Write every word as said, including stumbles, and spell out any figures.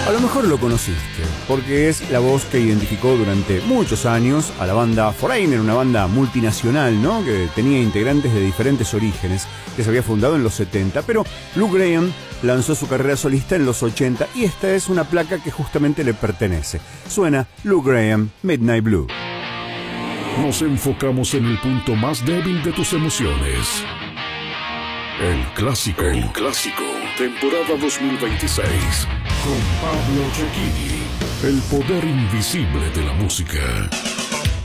A lo mejor lo conociste, porque es la voz que identificó durante muchos años a la banda Foreigner, una banda multinacional, ¿no?, que tenía integrantes de diferentes orígenes, que se había fundado en los setenta, pero Lou Gramm lanzó su carrera solista en los ochenta y esta es una placa que justamente le pertenece. Suena Lou Gramm, Midnight Blue. Nos enfocamos en el punto más débil de tus emociones. El clásico. El clásico. Temporada dos mil veintiséis. Con Pablo Cecchini. El poder invisible de la música.